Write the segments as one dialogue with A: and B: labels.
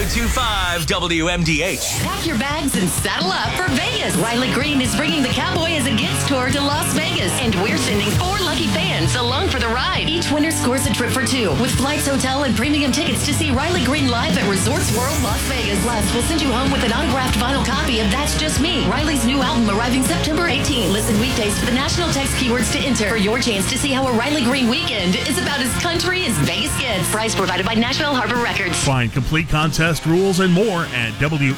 A: 102.5 WMDH.
B: Pack your bags and saddle up for Vegas. Riley Green is bringing the Cowboy as a Gifts tour to Las Vegas, and we're sending 4 lucky fans along for the ride. Each winner scores a trip for 2 with flights, hotel, and premium tickets to see Riley Green live at Resorts World Las Vegas. Plus, we'll send you home with an autographed vinyl copy of That's Just Me, Riley's new album arriving September 18. Listen weekdays to the national text keywords to enter for your chance to see how a Riley Green weekend is about as country as Vegas gets. Prize provided by Nashville Harbor Records.
C: Find complete contest rules and more at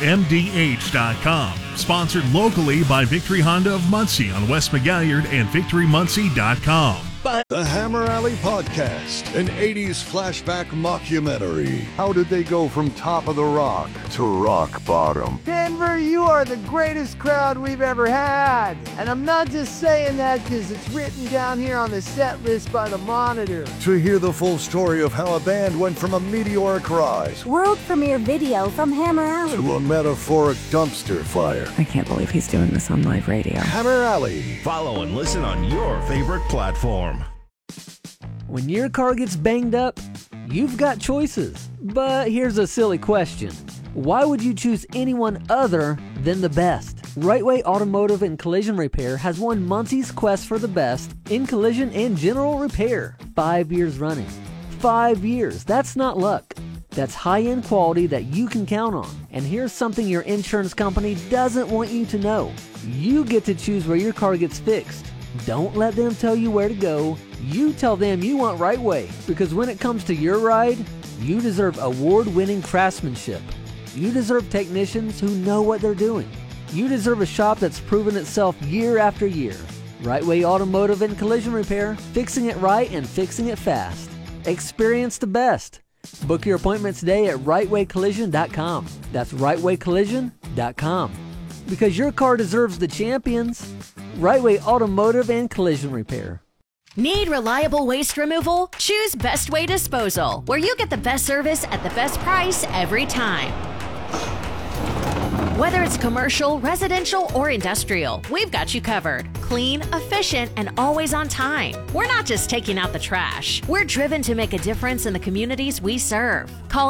C: WMDH.com. Sponsored locally by Victory Honda of Muncie on West McGalliard and VictoryMuncie.com.
D: The Hammer Alley Podcast, an 80s flashback mockumentary. How did they go from top of the rock to rock bottom?
E: Denver, you are the greatest crowd we've ever had. And I'm not just saying that because it's written down here on the set list by the Monitor.
D: To hear the full story of how a band went from a meteoric rise,
F: world premiere video from Hammer Alley,
D: to a metaphoric dumpster fire.
G: I can't believe he's doing this on live radio.
D: Hammer Alley.
H: Follow and listen on your favorite platform.
I: When your car gets banged up, you've got choices. But here's a silly question. Why would you choose anyone other than the best? Right Way Automotive and Collision Repair has won Muncie's Quest for the Best in collision and general repair 5 years running. 5 years. That's not luck. That's high-end quality that you can count on. And here's something your insurance company doesn't want you to know. You get to choose where your car gets fixed. Don't let them tell you where to go. You tell them you want Right Way, because when it comes to your ride, you deserve award-winning craftsmanship. You deserve technicians who know what they're doing. You deserve a shop that's proven itself year after year. Right Way Automotive and Collision Repair, fixing it right and fixing it fast. Experience the best. Book your appointment today at rightwaycollision.com. That's rightwaycollision.com. Because your car deserves the champions. Right Way Automotive and Collision Repair.
B: Need reliable waste removal? Choose Best Way Disposal, where you get the best service at the best price every time. Whether it's commercial, residential, or industrial, we've got you covered. Clean, efficient, and always on time. We're not just taking out the trash. We're driven to make a difference in the communities we serve. Call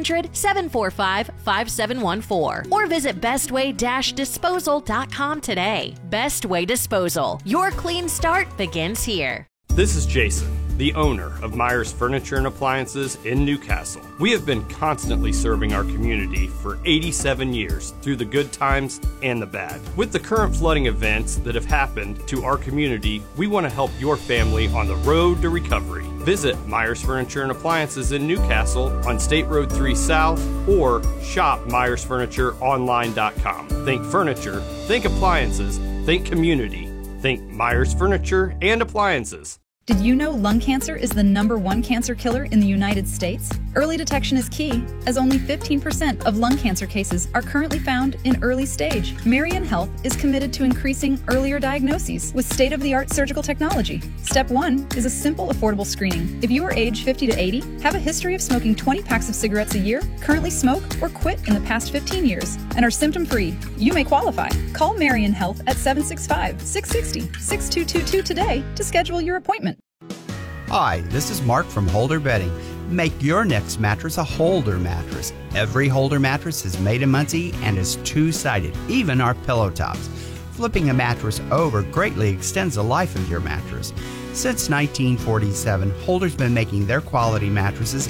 B: 800-745-5714 or visit bestway-disposal.com today. Best Way Disposal. Your clean start begins here.
J: This is Jason, the owner of Myers Furniture and Appliances in Newcastle. We have been constantly serving our community for 87 years through the good times and the bad. With the current flooding events that have happened to our community, we want to help your family on the road to recovery. Visit Myers Furniture and Appliances in Newcastle on State Road 3 South or shop MyersFurnitureOnline.com. Think furniture, think appliances, think community, think Myers Furniture and Appliances.
K: Did you know lung cancer is the #1 cancer killer in the United States? Early detection is key, as only 15% of lung cancer cases are currently found in early stage. Marion Health is committed to increasing earlier diagnoses with state-of-the-art surgical technology. Step 1 is a simple, affordable screening. If you are age 50 to 80, have a history of smoking 20 packs of cigarettes a year, currently smoke or quit in the past 15 years, and are symptom-free, you may qualify. Call Marion Health at 765-660-6222 today to schedule your appointment.
L: Hi, this is Mark from Holder Bedding. Make your next mattress a Holder mattress. Every Holder mattress is made in Muncie and is two-sided, even our pillow tops. Flipping a mattress over greatly extends the life of your mattress. Since 1947, Holder's been making their quality mattresses